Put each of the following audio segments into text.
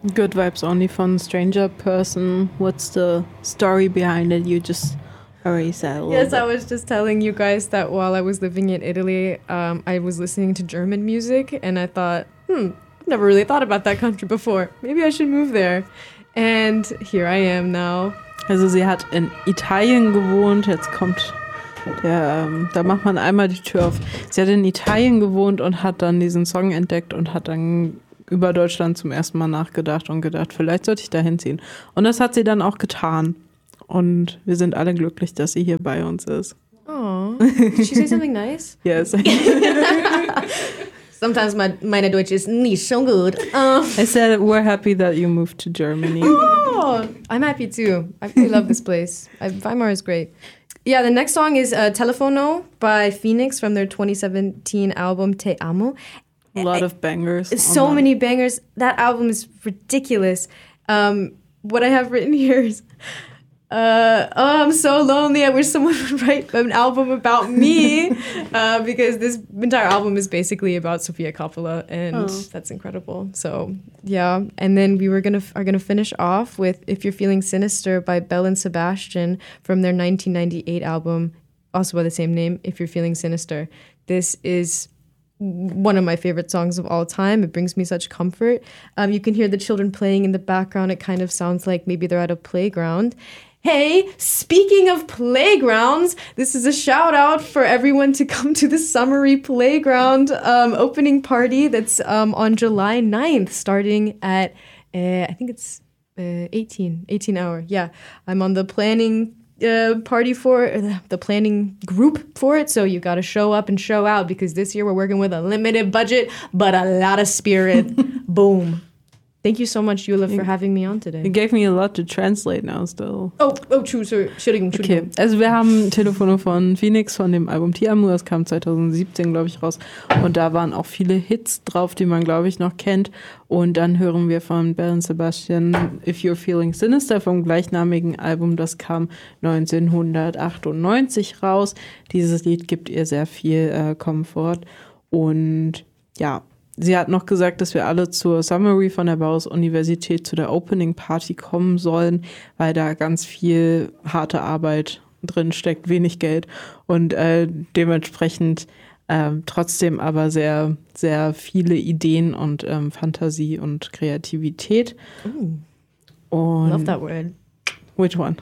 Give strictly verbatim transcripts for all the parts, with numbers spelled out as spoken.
Good Vibes Only von Stranger Person. What's the story behind it? You just already said a little Yes, bit. I was just telling you guys that while I was living in Italy, um, I was listening to German music, and I thought, hmm, I've never really thought about that country before. Maybe I should move there. And here I am now. Also sie hat in Italien gewohnt, jetzt kommt der, ähm, da macht man einmal die Tür auf. Sie hat in Italien gewohnt und hat dann diesen Song entdeckt und hat dann über Deutschland zum ersten Mal nachgedacht und gedacht, vielleicht sollte ich da hinziehen. Und das hat sie dann auch getan. Und wir sind alle glücklich, dass sie hier bei uns ist. Oh, did she say something nice? Yes. Sometimes my meine Deutsch is nicht so good. Um, I said we're happy that you moved to Germany. Oh, I'm happy too. I really love this place. I, Weimar is great. Yeah, the next song is uh, Telefono by Phoenix from their twenty seventeen album Te Amo. A lot of bangers. So many bangers. That album is ridiculous. Um, what I have written here is, uh, oh, I'm so lonely. I wish someone would write an album about me, uh, because this entire album is basically about Sofia Coppola, and Oh. that's incredible. So yeah, and then we were gonna are gonna finish off with "If You're Feeling Sinister" by Belle and Sebastian from their nineteen ninety-eight album, also by the same name, "If You're Feeling Sinister." This is one of my favorite songs of all time. It brings me such comfort. Um, you can hear the children playing in the background. It kind of sounds like maybe they're at a playground. Hey, speaking of playgrounds, this is a shout out for everyone to come to the Summery Playground um, opening party that's um, on July ninth, starting at, uh, I think it's uh, eighteen, eighteen hour. Yeah, I'm on the planning uh, party for uh, the planning group for it. So you got to show up and show out, because this year we're working with a limited budget, but a lot of spirit. Boom. Thank you so much, Yula, for having me on today. You gave me a lot to translate now still. Oh, oh, true, sorry. Entschuldigung, Okay, Entschuldigung. also wir haben Telefono von Phoenix von dem Album Te Amo, das kam zwanzig siebzehn, glaube ich, raus. Und da waren auch viele Hits drauf, die man, glaube ich, noch kennt. Und dann hören wir von Belle und Sebastian If You're Feeling Sinister vom gleichnamigen Album, das kam neunzehnhundertachtundneunzig raus. Dieses Lied gibt ihr sehr viel äh, Komfort. Und ja, sie hat noch gesagt, dass wir alle zur Summary von der Bauhaus-Universität zu der Opening Party kommen sollen, weil da ganz viel harte Arbeit drin steckt, wenig Geld und äh, dementsprechend äh, trotzdem aber sehr, sehr viele Ideen und ähm, Fantasie und Kreativität. Ooh, Und love that word. Which one?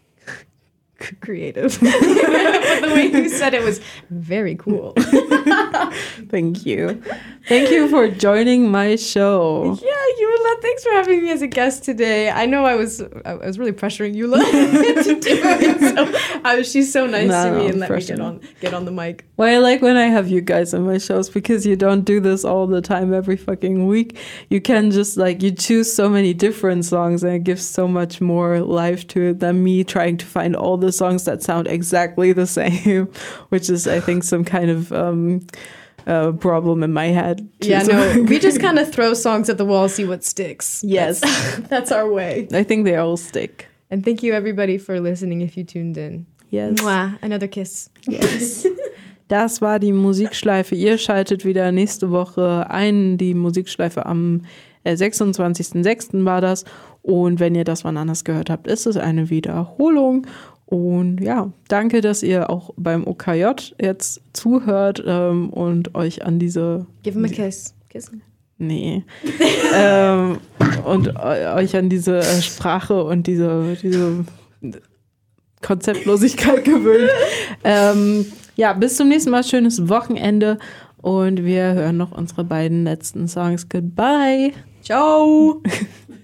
Creative. But the way you said it was very cool. Thank you. Thank you for joining my show. Yeah, Yula, thanks for having me as a guest today. I know I was I was really pressuring Yula to do it. So I was, she's so nice No, to me no, and let me pressure. get on get on the mic. Well, I like when I have you guys on my shows because you don't do this all the time every fucking week. You can just like, you choose so many different songs and it gives so much more life to it than me trying to find all the songs that sound exactly the same, which is, I think, some kind of um, uh, problem in my head. too. Yeah, no, we just kind of throw songs at the wall, see what sticks. Yes. That's, that's our way. I think they all stick. And thank you everybody for listening if you tuned in. Yes. Mwah, another kiss. Yes. Das war die Musikschleife. Ihr schaltet wieder nächste Woche ein. Die Musikschleife am äh, sechsundzwanzigsten sechsten war das. Und wenn ihr das wann anders gehört habt, ist es eine Wiederholung. Und ja, danke, dass ihr auch beim O K J jetzt zuhört ähm, und euch an diese... Give him a kiss. Kiss him. Nee. ähm, und eu- euch an diese äh, Sprache und diese, diese Konzeptlosigkeit gewöhnt. ähm, ja, bis zum nächsten Mal. Schönes Wochenende. Und wir hören noch unsere beiden letzten Songs. Goodbye. Ciao.